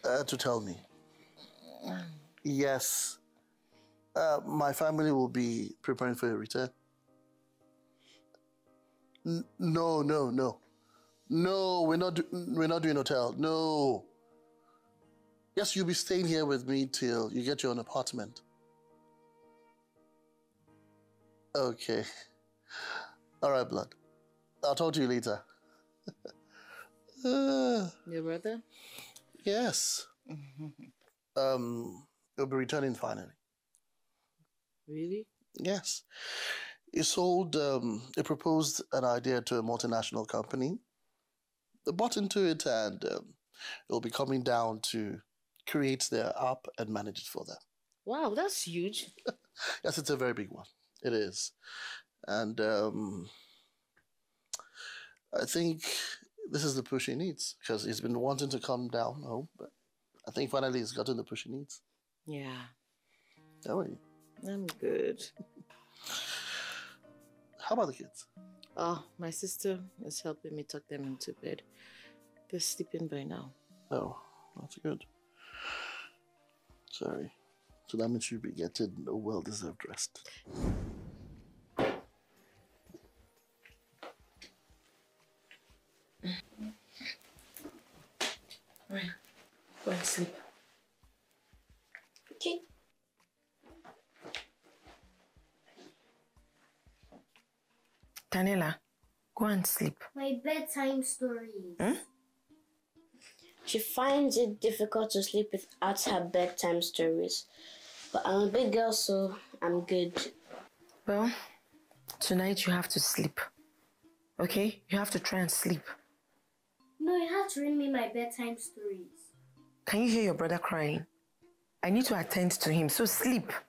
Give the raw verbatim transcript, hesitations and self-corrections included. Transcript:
uh, to tell me. Yes. Uh, my family will be preparing for your return. N no, no, no. No, we're not, we're not doing hotel. No. Yes, you'll be staying here with me till you get your own apartment. Okay. All right, blood. I'll talk to you later. uh, Your brother? Yes. um, he'll be returning finally. Really? Yes. He sold, um, he proposed an idea to a multinational company. They bought into it and um, it'll be coming down to create their app and manage it for them. Wow, that's huge. Yes, it's a very big one. It is. And um, I think this is the push he needs because he's been wanting to come down home, but I think finally he's gotten the push he needs. Yeah. How are you? I'm good. How about the kids? Oh, my sister is helping me tuck them into bed. They're sleeping by now. Oh, that's good. Sorry. So that means you'll be getting a well-deserved rest. Right. Go and sleep. Okay. Daniela, go and sleep. My bedtime stories. Hmm? She finds it difficult to sleep without her bedtime stories. But I'm a big girl, so I'm good. Well, tonight you have to sleep. Okay? You have to try and sleep. No, you have to read me my bedtime stories. Can you hear your brother crying? I need to attend to him, so sleep.